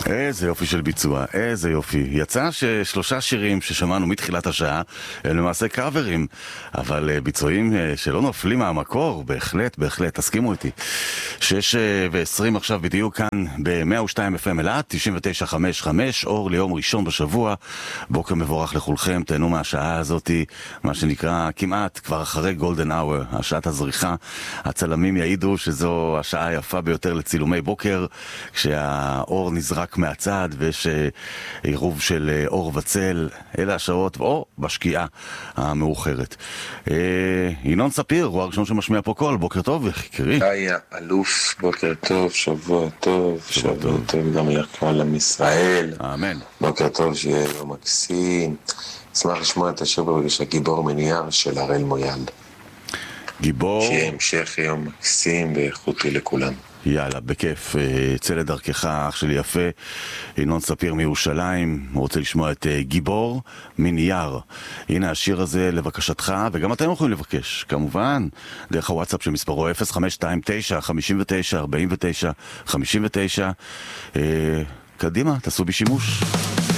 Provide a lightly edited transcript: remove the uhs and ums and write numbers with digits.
איזה יופי של ביצוע, איזה יופי. יצא ששלושה שירים ששמענו מתחילת השעה הם למעשה קאברים, אבל ביצועים שלא נופלים מהמקור, בהחלט, בהחלט, תסכימו איתי. 6:20 עכשיו בדיוק כאן ב-102 FM אלעד, 99.55, אור ליום ראשון בשבוע. בוקר מבורך לכולכם, תהנו מהשעה הזאת, מה שנקרא כמעט כבר אחרי גולדן אאואר, השעת הזריחה. הצלמים יעידו שזו השעה היפה ביותר לצילומי בוקר, כשהאור נזרק מהצד ויש עירוב של אור וצל. אלה השעות, או בשקיעה המאוחרת. ינון ספיר הוא הראשון שמשמיע פה קול. בוקר טוב, יקירי. היי אלוף, בוקר טוב, שבוע טוב, שבוע טוב גם לכל עם ישראל. אמן. בוקר טוב, שיהיה יום מקסים. אשמח לשמוע את השיר ברגש הגיבור מנייר של הראל מויאל. גיבור. שיהיה המשך יום מקסים ואיכותי לכולם. יאללה, בכיף. צא לדרכך, אח שלי יפה. ינון ספיר מירושלים, רוצה לשמוע את גיבור מנייר. הנה השיר הזה לבקשתך, וגם אתם יכולים לבקש, כמובן, דרך הוואטסאפ שמספרו 0529-59-49-59. קדימה, תעשו בי שימוש.